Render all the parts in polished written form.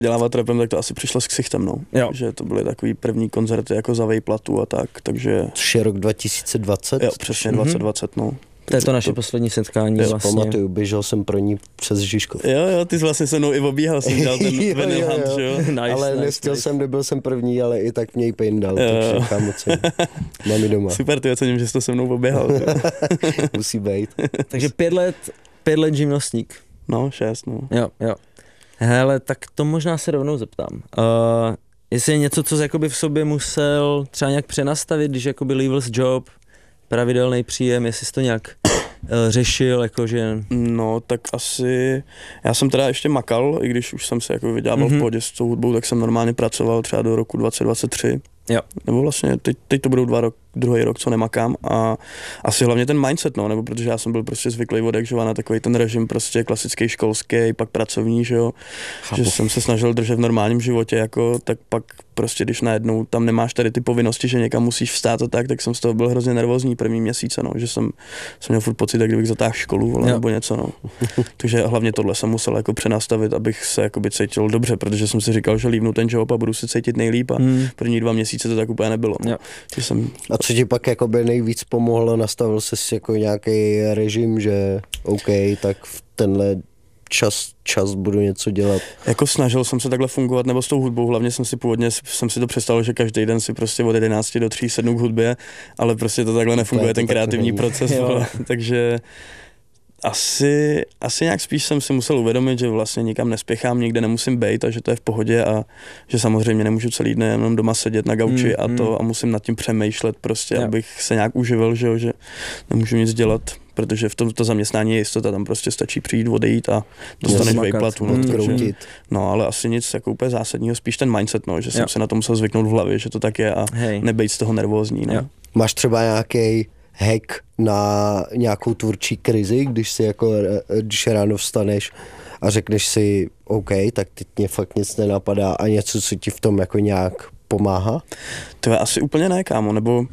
dělávat rapem, tak to asi přišlo s ksichtem, no. Jo. Že to byly takový první koncerty jako za Vejplatu a tak, takže... Což je rok 2020? Jo, přesně 2020, no. To je to naše poslední setkání vlastně. Pamatuju, běžel jsem pro ní přes Žižkov. Jo, ty jsi vlastně se mnou i obíhal, jsem dělal ten vinyl hunt, že jo? Nice, ale nestěl jsem, nebyl jsem první, ale i tak mě jí Pain dal, takže kámo, co mám i doma. Super, ty ocením, že jsi to se mnou oběhal. Musí být. Takže 5 let živnostník. No, 6, no. Jo. Hele, tak to možná se rovnou zeptám. Jestli je něco, co jsi jakoby v sobě musel třeba nějak přenastavit, když jakoby leavels job, pravidelný příjem, jestli jsi to nějak řešil, jakože... No, tak asi, já jsem teda ještě makal, i když už jsem se jako vydělával v pohodě s tou hudbou, tak jsem normálně pracoval třeba do roku 2023. Jo. Nebo vlastně teď to budou druhý rok, co nemakám a asi hlavně ten mindset, no, nebo protože já jsem byl prostě zvyklý od jakživa na takový ten režim prostě klasický školský, pak pracovní, že jo, že jsem se snažil držet v normálním životě, jako, tak pak prostě když najednou tam nemáš tady ty povinnosti, že někam musíš vstát a tak jsem z toho byl hrozně nervózní první měsíce, no, že jsem měl furt pocit, jak kdybych zatáhl školu, nebo něco, no. Takže hlavně tohle jsem musel jako přenastavit, abych se jakoby cítil dobře, protože jsem si říkal, že lívnu ten job a budu se cítit nejlíp a první 2 měsíce to tak úplně nebylo. No. Že jsem... A co ti pak jakoby nejvíc pomohlo, nastavil jsi jako nějaký režim, že OK, tak v tenhle čas budu něco dělat. Jako snažil jsem se takhle fungovat, nebo s tou hudbou, hlavně jsem si to představil, že každý den si prostě od 11 do 3 sednu k hudbě, ale prostě to takhle nefunguje, ten kreativní proces, takže asi nějak spíš jsem si musel uvědomit, že vlastně nikam nespěchám, nikde nemusím bejt a že to je v pohodě a že samozřejmě nemůžu celý den jenom doma sedět na gauči a musím nad tím přemýšlet prostě, abych se nějak uživil, že nemůžu nic dělat, protože v tomto zaměstnání je jistota, tam prostě stačí přijít, odejít a dostaneš vejplatu. No, ale asi nic jako úplně zásadního, spíš ten mindset, no, že jsem se na to musel zvyknout v hlavě, že to tak je a nebejt z toho nervózní. No. Máš třeba nějaký hack na nějakou tvůrčí krizi, když ráno vstaneš a řekneš si OK, tak teď mě fakt nic nenapadá a něco, co ti v tom jako nějak pomáhá? To je asi úplně ne, kámo, nebo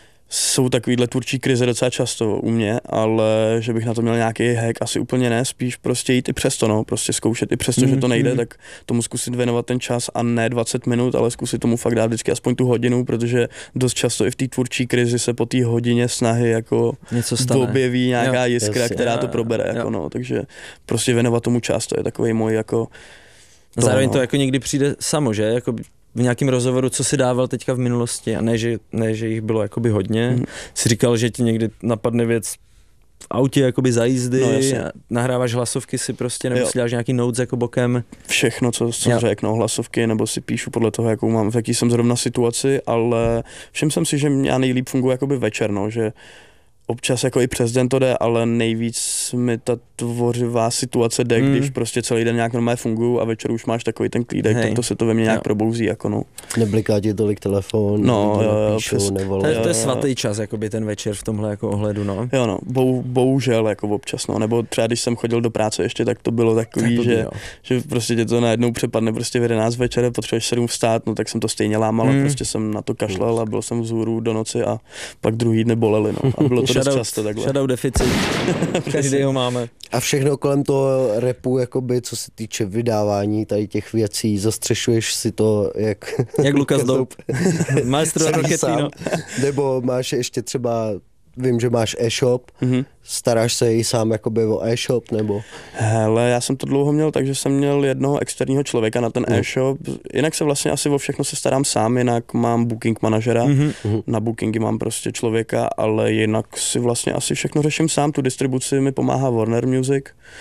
jsou takovýhle tvůrčí krize docela často u mě, ale že bych na to měl nějaký hack, asi úplně ne, spíš prostě jít i přesto, no, prostě zkoušet i přesto, že to nejde, tak tomu zkusit věnovat ten čas a ne 20 minut, ale zkusit tomu fakt dát vždycky aspoň tu hodinu, protože dost často i v té tvůrčí krizi se po té hodině snahy jako objeví nějaká jiskra, která to probere, jako no, takže prostě věnovat tomu čas, to je takovej můj jako... Zároveň to jako někdy přijde samo, že? Jako v nějakém rozhovoru, co si dával teďka v minulosti a ne, že jich bylo jakoby hodně. Si říkal, že ti někdy napadne věc v autě jakoby za jízdy, nahráváš hlasovky si prostě, nebo si děláš nějaký notes jako bokem. Všechno, co řeknu, hlasovky, nebo si píšu podle toho, jakou mám, v jaký jsem zrovna situaci, ale všiml jsem si, že já nejlíp funguje jakoby večer, no, že občas jako i přes den to jde, ale nejvíc mi ta tvořivá situace jde, když prostě celý den nějak normálně fungují a večer už máš takový ten klídek, tak to se to ve mně nějak probouzí, jako no. Nebliká ti tolik telefon, přes, to je svatý čas, jakoby ten večer v tomhle jako ohledu, no. Jo no, bohužel jako občas, no, nebo třeba když jsem chodil do práce ještě, tak to bylo takový, že prostě tě to najednou přepadne prostě v 11 večer, potřebuješ 7 vstát, no tak jsem to stejně lámal, prostě jsem na to kašlal a byl jsem vzhůru do noci a pak druhý dny bolely, no. A bylo to dost často takhle. Shadow deficit, každý ho máme. A všechno kolem toho rapu, jakoby, co se týče vydávání tady těch věcí, zastřešuješ si to jak Lukas Dope, maestro Rocketino. Nebo máš ještě třeba, vím, že máš e-shop, staráš se i sám jakoby o e-shop, nebo? Hele, já jsem to dlouho měl, takže jsem měl jednoho externího člověka na ten e-shop, jinak se vlastně asi o všechno se starám sám, jinak mám booking manažera, na bookingy mám prostě člověka, ale jinak si vlastně asi všechno řeším sám, tu distribuci mi pomáhá Warner Music.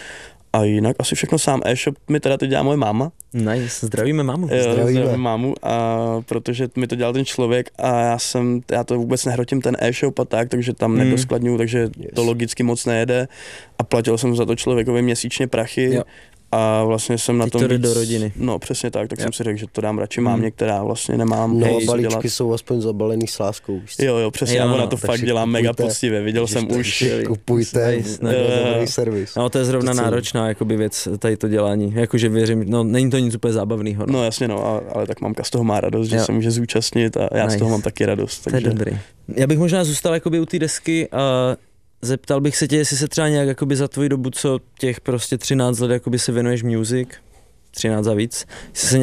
A jinak asi všechno sám. E-shop mi teda teď dělá moje máma. Nice, zdravíme mámu. Zdravíme mámu, a protože mi to dělal ten člověk a já to vůbec nehrotím ten e-shop a tak, takže tam nedoskladňuju, takže to logicky moc nejede a platil jsem za to člověkovi měsíčně prachy. A vlastně jsem na tom víc, do rodiny. No přesně tak jsem si řekl, že to dám radši mámě, která vlastně nemám. No balíčky jsou aspoň zabalený s láskou. Jo, přesně, já na to fakt dělám mega poctivě, viděl jsem už. Kupujte, dobrý servis. No to je zrovna náročná jakoby věc, tady to dělání, jakože věřím, no není to nic úplně zábavného. No jasně, no, ale tak mamka z toho má radost, že se může zúčastnit a já z toho mám taky radost. Takže... To je dobrý. Já bych možná zůstal jakoby u té desky a zeptal bych se tě, jestli se třeba nějak jakoby za tvoji dobu, co těch prostě 13 let jakoby se věnuješ music, 13 a víc, jestli se